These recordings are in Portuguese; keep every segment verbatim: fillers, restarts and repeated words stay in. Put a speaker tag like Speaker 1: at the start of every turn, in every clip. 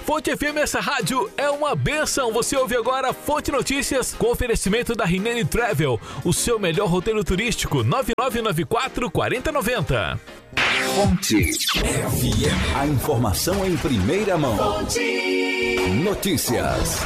Speaker 1: Fonte F M, essa rádio é uma benção. Você ouve agora Fonte Notícias com oferecimento da Rinene Travel, o seu melhor roteiro turístico. Nove nove nove quatro, quatro zero nove zero.
Speaker 2: Fonte F M. A informação em primeira mão. Fonte Notícias.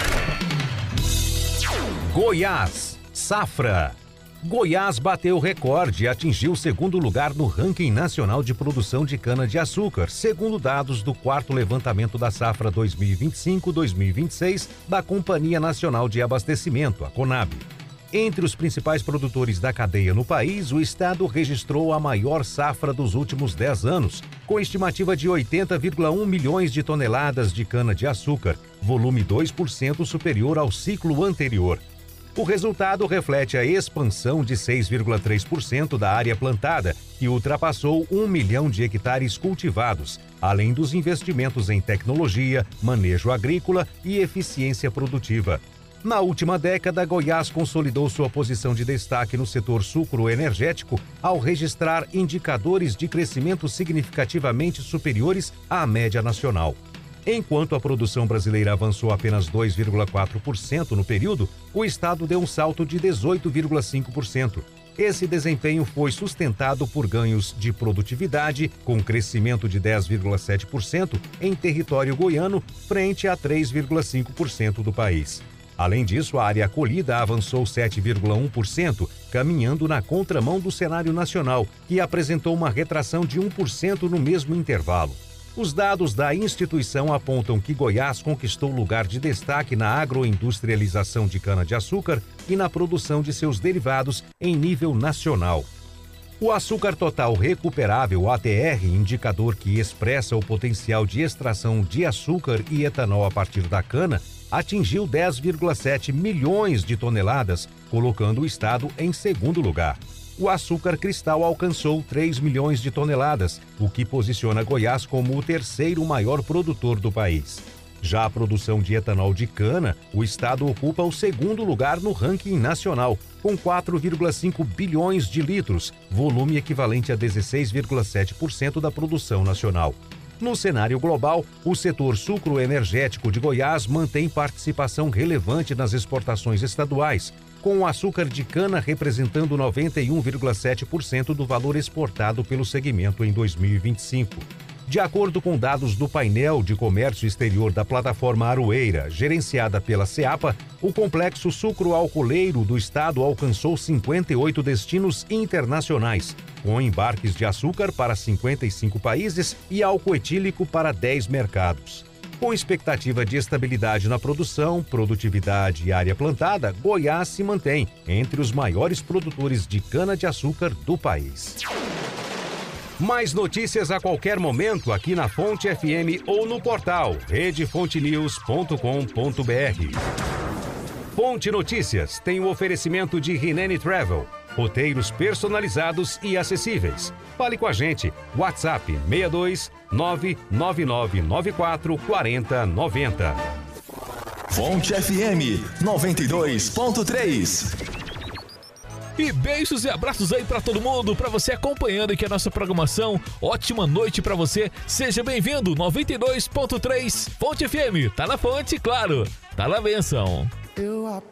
Speaker 3: Goiás, safra. Goiás bateu recorde e atingiu o segundo lugar no ranking nacional de produção de cana-de-açúcar, segundo dados do quarto levantamento da safra dois mil e vinte e cinco dois mil e vinte e seis da Companhia Nacional de Abastecimento, a Conab. Entre os principais produtores da cadeia no país, o estado registrou a maior safra dos últimos dez anos, com estimativa de oitenta vírgula um milhões de toneladas de cana-de-açúcar, volume dois por cento superior ao ciclo anterior. O resultado reflete a expansão de seis vírgula três por cento da área plantada, que ultrapassou um milhão de hectares cultivados, além dos investimentos em tecnologia, manejo agrícola e eficiência produtiva. Na última década, Goiás consolidou sua posição de destaque no setor sucroenergético ao registrar indicadores de crescimento significativamente superiores à média nacional. Enquanto a produção brasileira avançou apenas dois vírgula quatro por cento no período, o estado deu um salto de dezoito vírgula cinco por cento. Esse desempenho foi sustentado por ganhos de produtividade, com crescimento de dez vírgula sete por cento em território goiano, frente a três vírgula cinco por cento do país. Além disso, a área colhida avançou sete vírgula um por cento, caminhando na contramão do cenário nacional, que apresentou uma retração de um por cento no mesmo intervalo. Os dados da instituição apontam que Goiás conquistou lugar de destaque na agroindustrialização de cana-de-açúcar e na produção de seus derivados em nível nacional. O açúcar total recuperável, A T R, indicador que expressa o potencial de extração de açúcar e etanol a partir da cana, atingiu dez vírgula sete milhões de toneladas, colocando o estado em segundo lugar. O açúcar cristal alcançou três milhões de toneladas, o que posiciona Goiás como o terceiro maior produtor do país. Já a produção de etanol de cana, o estado ocupa o segundo lugar no ranking nacional, com quatro vírgula cinco bilhões de litros, volume equivalente a dezesseis vírgula sete por cento da produção nacional. No cenário global, o setor sucroenergético de Goiás mantém participação relevante nas exportações estaduais, com o açúcar de cana representando noventa e um vírgula sete por cento do valor exportado pelo segmento em dois mil e vinte e cinco. De acordo com dados do painel de comércio exterior da plataforma Aroeira, gerenciada pela SEAPA, o complexo sucroalcooleiro do estado alcançou cinquenta e oito destinos internacionais, com embarques de açúcar para cinquenta e cinco países e álcool etílico para dez mercados. Com expectativa de estabilidade na produção, produtividade e área plantada, Goiás se mantém entre os maiores produtores de cana-de-açúcar do país. Mais notícias a qualquer momento aqui na Fonte F M ou no portal rede fonte news ponto com ponto b r. Fonte Notícias tem o oferecimento de Rinene Travel, roteiros personalizados e acessíveis. Fale com a gente, WhatsApp seis dois nove nove nove nove quatro quatro zero nove zero.
Speaker 2: Fonte F M noventa e dois ponto três.
Speaker 1: E beijos e abraços aí pra todo mundo, pra você acompanhando aqui a nossa programação. Ótima noite pra você, seja bem-vindo, noventa e dois ponto três, Fonte F M, tá na fonte, claro, tá na benção.